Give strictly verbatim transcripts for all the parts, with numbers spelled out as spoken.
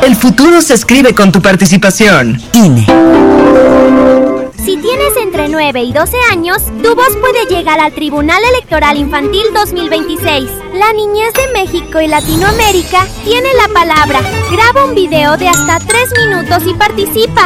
El futuro se escribe con tu participación. I N E. Si tienes entre nueve y doce años, tu voz puede llegar al Tribunal Electoral Infantil dos mil veintiséis. La niñez de México y Latinoamérica tiene la palabra. Graba un video de hasta tres minutos y participa.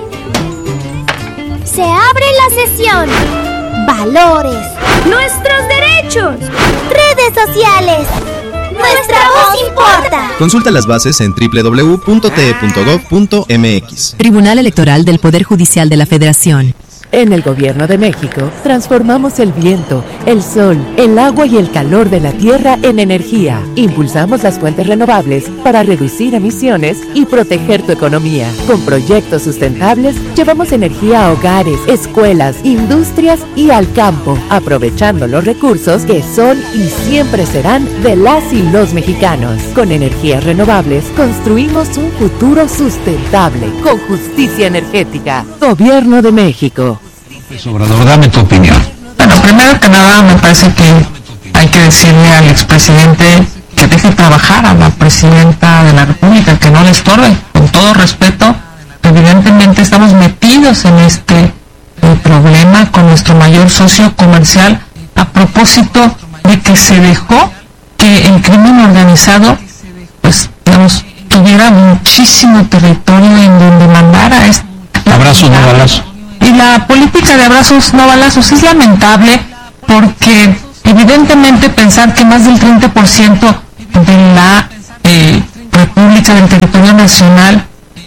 Se abre la sesión. Valores. Nuestros derechos. Redes sociales. Nuestra voz importa. Consulta las bases en doble u doble u doble u punto t e punto gov punto m x. Tribunal Electoral del Poder Judicial de la Federación. En el Gobierno de México, transformamos el viento, el sol, el agua y el calor de la tierra en energía. Impulsamos las fuentes renovables para reducir emisiones y proteger tu economía. Con proyectos sustentables, llevamos energía a hogares, escuelas, industrias y al campo, aprovechando los recursos que son y siempre serán de las y los mexicanos. Con energías renovables, construimos un futuro sustentable, con justicia energética. Gobierno de México. Obrador, dame tu opinión. Bueno, primero que nada me parece que hay que decirle al expresidente que deje trabajar a la presidenta de la República, que no le estorbe. Con todo respeto, evidentemente estamos metidos en este eh, problema con nuestro mayor socio comercial a propósito de que se dejó que el crimen organizado, pues, digamos, tuviera muchísimo territorio en donde mandara este abrazo, no balazo. Y la política de abrazos no balazos es lamentable porque evidentemente pensar que más del treinta por ciento de la eh, República, del territorio nacional,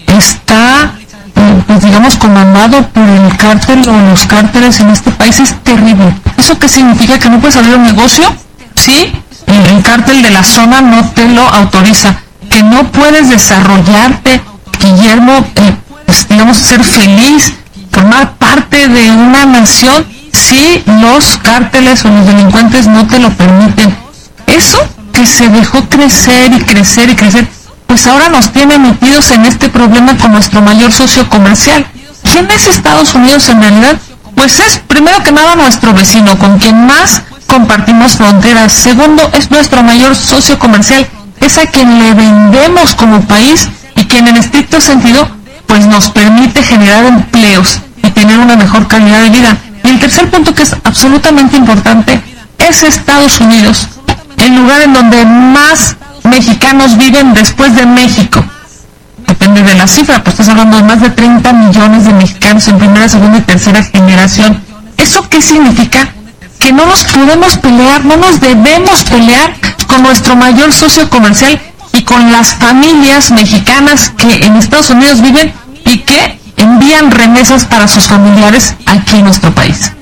está, eh, pues digamos, comandado por el cártel o los cárteles en este país es terrible. ¿Eso qué significa? ¿Que no puedes abrir un negocio? Sí, el, el cártel de la zona no te lo autoriza. Que no puedes desarrollarte, Guillermo, eh, pues, digamos, ser feliz, formar parte de una nación, si los cárteles o los delincuentes no te lo permiten. Eso que se dejó crecer y crecer y crecer, pues ahora nos tiene metidos en este problema con nuestro mayor socio comercial. ¿Quién es Estados Unidos en realidad? Pues es, primero que nada, nuestro vecino, con quien más compartimos fronteras. Segundo, es nuestro mayor socio comercial, es a quien le vendemos como país y quien en estricto sentido pues nos permite generar empleos y tener una mejor calidad de vida. Y el tercer punto, que es absolutamente importante, es Estados Unidos, el lugar en donde más mexicanos viven después de México. Depende de la cifra, pues estás hablando de más de treinta millones de mexicanos en primera, segunda y tercera generación. ¿Eso qué significa? Que no nos podemos pelear, no nos debemos pelear con nuestro mayor socio comercial y con las familias mexicanas que en Estados Unidos viven y que envían remesas para sus familiares aquí en nuestro país.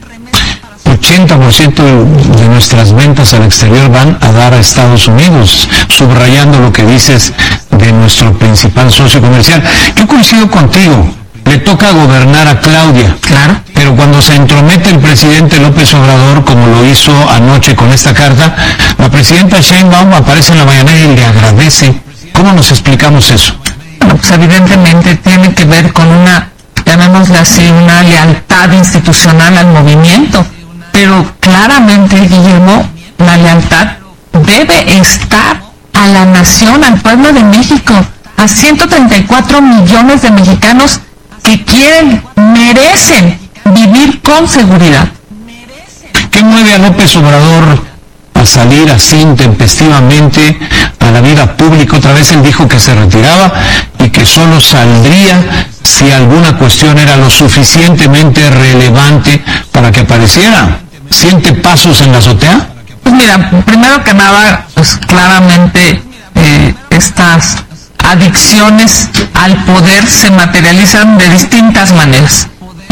ochenta por ciento de nuestras ventas al exterior van a dar a Estados Unidos, subrayando lo que dices de nuestro principal socio comercial. Yo coincido contigo, le toca gobernar a Claudia, claro, pero cuando se entromete el presidente López Obrador, como lo hizo anoche con esta carta, la presidenta Sheinbaum aparece en la mañanera y le agradece. ¿Cómo nos explicamos eso? Bueno, pues evidentemente tiene que ver con una, llamémosle así, una lealtad institucional al movimiento, pero claramente, Guillermo, la lealtad debe estar a la nación, al pueblo de México, a ciento treinta y cuatro millones de mexicanos que quieren, merecen vivir con seguridad. ¿Qué mueve a López Obrador a salir así intempestivamente a la vida pública? Otra vez él dijo que se retiraba y que solo saldría si alguna cuestión era lo suficientemente relevante para que apareciera. ¿Siente pasos en la azotea? Pues mira, primero que nada, pues claramente eh, estas adicciones al poder se materializan de distintas maneras.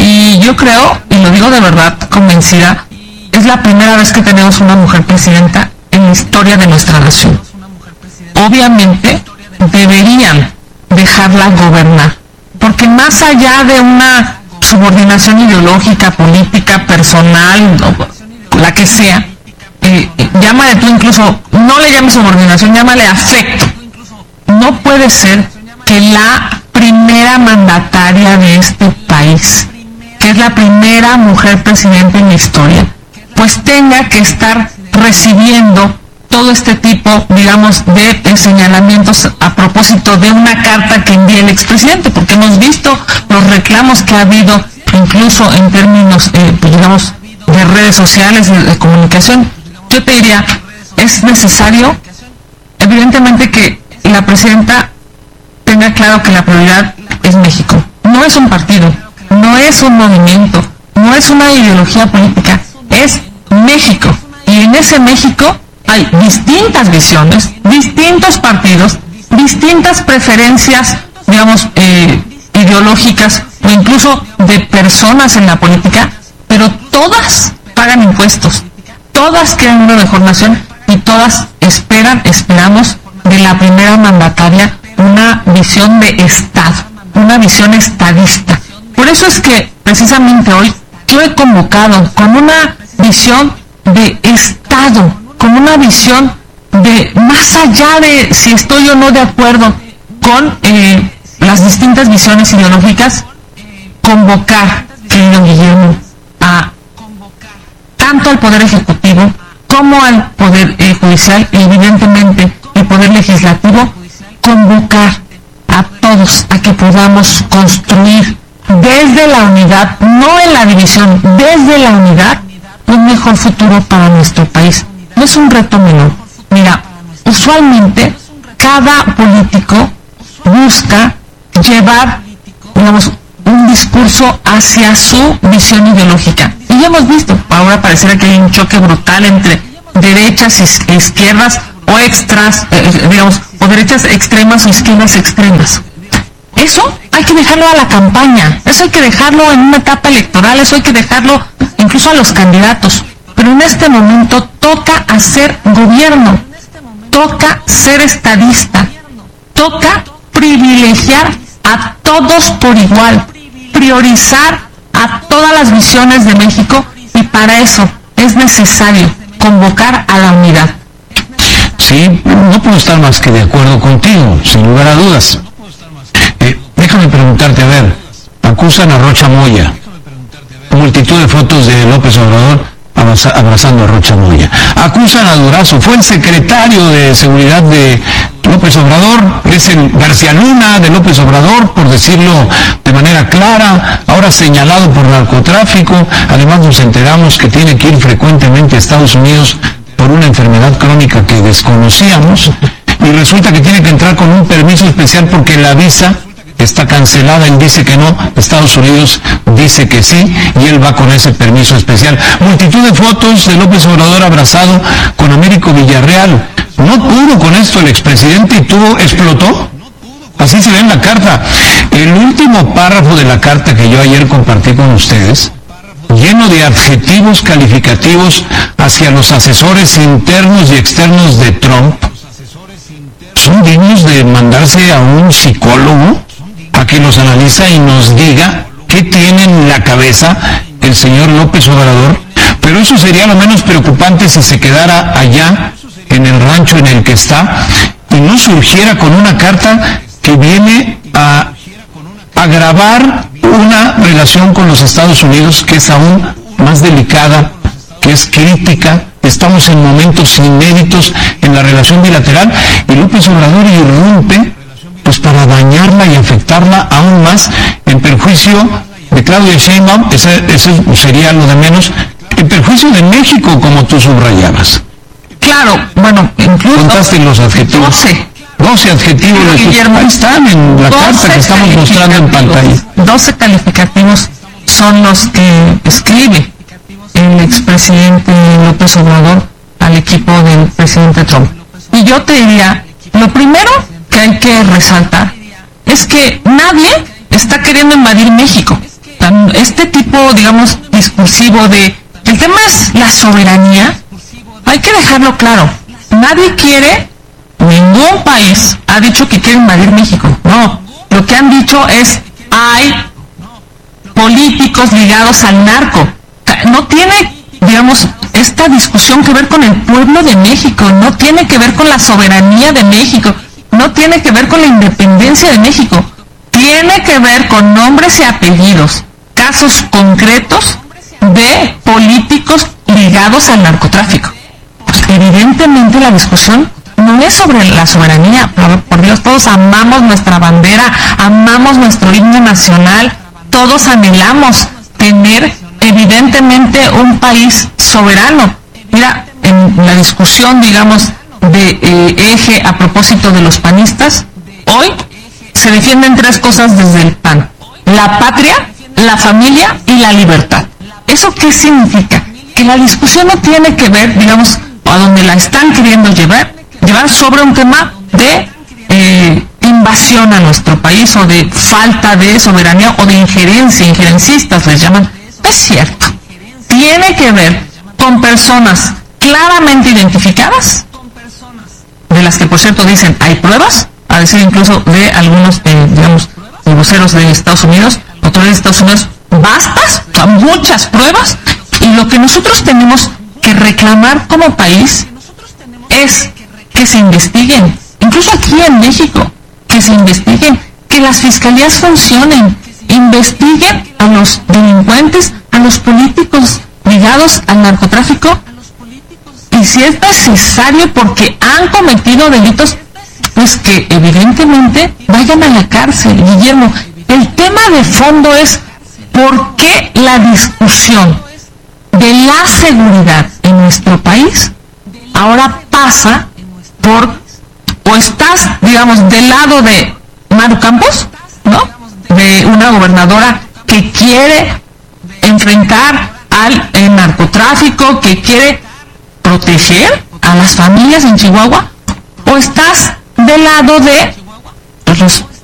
Y yo creo, y lo digo de verdad convencida, es la primera vez que tenemos una mujer presidenta en la historia de nuestra nación. Obviamente deberían dejarla gobernar, porque más allá de una subordinación ideológica, política, personal, la que sea, eh, llámale tú incluso, no le llames subordinación, llámale afecto. No puede ser que la primera mandataria de este país, que es la primera mujer presidenta en la historia, pues tenga que estar recibiendo todo este tipo, digamos, de eh, señalamientos a propósito de una carta que envía el expresidente, porque hemos visto los reclamos que ha habido, incluso en términos, eh, pues, digamos, de redes sociales, de, de comunicación. Yo te diría, es necesario, evidentemente, que la presidenta tenga claro que la prioridad es México. No es un partido, no es un movimiento, no es una ideología política, es México. Y en ese México hay distintas visiones, distintos partidos, distintas preferencias, digamos, eh, ideológicas o incluso de personas en la política, pero todas pagan impuestos, todas quieren una mejor nación y todas esperan, esperamos de la primera mandataria una visión de Estado, una visión estadista. Por eso es que precisamente hoy yo he convocado con una visión de Estado, con una visión de más allá de si estoy o no de acuerdo con eh, las distintas visiones ideológicas, convocar, querido Guillermo, a tanto al Poder Ejecutivo como al Poder eh, Judicial y evidentemente el Poder Legislativo, convocar a todos a que podamos construir desde la unidad, no en la división, desde la unidad, un mejor futuro para nuestro país. No es un reto menor. Mira, usualmente cada político busca llevar, digamos, un discurso hacia su visión ideológica. Y ya hemos visto, ahora pareciera que hay un choque brutal entre derechas e izquierdas o extras, eh, digamos, o derechas extremas o izquierdas extremas. Eso hay que dejarlo a la campaña, eso hay que dejarlo en una etapa electoral, eso hay que dejarlo incluso a los candidatos. Pero en este momento toca hacer gobierno, toca ser estadista, toca privilegiar a todos por igual, priorizar a todas las visiones de México y para eso es necesario convocar a la unidad. Sí, no puedo estar más que de acuerdo contigo, sin lugar a dudas. Eh, déjame preguntarte, a ver, acusan a Rocha Moya, multitud de fotos de López Obrador abrazando a Rocha Moya. Acusan a Durazo, fue el secretario de Seguridad de López Obrador, es el García Luna de López Obrador, por decirlo de manera clara, ahora señalado por narcotráfico. Además nos enteramos que tiene que ir frecuentemente a Estados Unidos por una enfermedad crónica que desconocíamos, y resulta que tiene que entrar con un permiso especial porque la visa está cancelada. Él dice que no, Estados Unidos dice que sí, y él va con ese permiso especial. Multitud de fotos de López Obrador abrazado con Américo Villarreal. No pudo con esto el expresidente y tuvo, explotó. Así se ve en la carta. El último párrafo de la carta que yo ayer compartí con ustedes, lleno de adjetivos calificativos hacia los asesores internos y externos de Trump, son dignos de mandarse a un psicólogo a que los analiza y nos diga qué tiene en la cabeza el señor López Obrador. Pero eso sería lo menos preocupante si se quedara allá en el rancho en el que está y no surgiera con una carta que viene a agravar una relación con los Estados Unidos que es aún más delicada, que es crítica. Estamos en momentos inéditos en la relación bilateral y López Obrador irrumpe pues para dañarla y afectarla aún más, en perjuicio de Claudia Sheinbaum. Ese, ese sería lo de menos, en perjuicio de México, como tú subrayabas. Claro, bueno, incluso contaste los adjetivos. doce. doce adjetivos, los Guillermo, ahí están en la carta que estamos mostrando en pantalla. doce calificativos son los que escribe el expresidente López Obrador al equipo del presidente Trump. Y yo te diría, lo primero que hay que resaltar es que nadie está queriendo invadir México. Este tipo, digamos, discursivo de el tema es la soberanía, hay que dejarlo claro. Nadie quiere, ningún país ha dicho que quiere invadir México. No, lo que han dicho es hay políticos ligados al narco. No tiene, digamos, esta discusión que ver con el pueblo de México, no tiene que ver con la soberanía de México, no tiene que ver con la independencia de México, tiene que ver con nombres y apellidos, casos concretos de políticos ligados al narcotráfico. evidentemente la discusión no es sobre la soberanía. Por Dios, todos amamos nuestra bandera, amamos nuestro himno nacional, todos anhelamos tener evidentemente un país soberano. Mira, en la discusión, digamos, de eh, eje a propósito de los panistas, hoy se defienden tres cosas desde el P A N: la patria, la familia y la libertad. ¿Eso qué significa? Que la discusión no tiene que ver, digamos, a donde la están queriendo llevar, llevar sobre un tema de eh, invasión a nuestro país o de falta de soberanía o de injerencia, injerencistas les llaman. No es cierto. Tiene que ver con personas claramente identificadas, de las que por cierto dicen hay pruebas, a decir incluso de algunos, eh, digamos, voceros de Estados Unidos, autoridades de Estados Unidos, bastas, o sea, muchas pruebas, y lo que nosotros tenemos que reclamar como país es que se investiguen, incluso aquí en México, que se investiguen, que las fiscalías funcionen, investiguen a los delincuentes, a los políticos ligados al narcotráfico, y si es necesario porque han cometido delitos, pues que evidentemente vayan a la cárcel. Guillermo, el tema de fondo es por qué la discusión de la seguridad en nuestro país ahora pasa por, o estás, digamos, del lado de Maru Campos, ¿no? De una gobernadora que quiere enfrentar al el narcotráfico, que quiere proteger a las familias en Chihuahua, o estás del lado de los